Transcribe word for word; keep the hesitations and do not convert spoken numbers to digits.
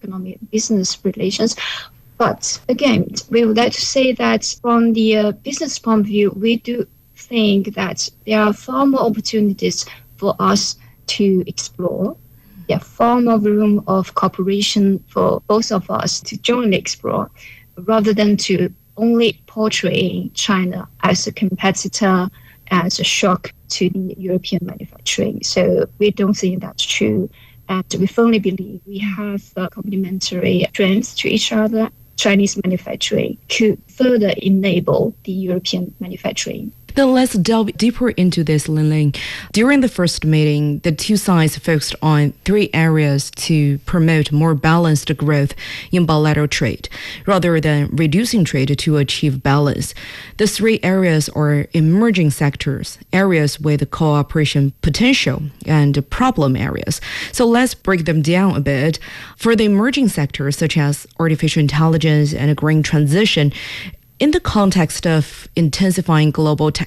economic business relations. But again, we would like to say that from the uh, business point of view, we do think that there are far more opportunities for us to explore. There are far more room of cooperation for both of us to jointly explore, rather than to only portray China as a competitor, as a shock to the European manufacturing. So we don't think that's true. And we firmly believe we have a complementary strengths to each other. Chinese manufacturing could further enable the European manufacturing. Then let's delve deeper into this, Linling. During the first meeting, the two sides focused on three areas to promote more balanced growth in bilateral trade, rather than reducing trade to achieve balance. The three areas are emerging sectors, areas with cooperation potential, and problem areas. So let's break them down a bit. For the emerging sectors, such as artificial intelligence and green transition, in the context of intensifying global technology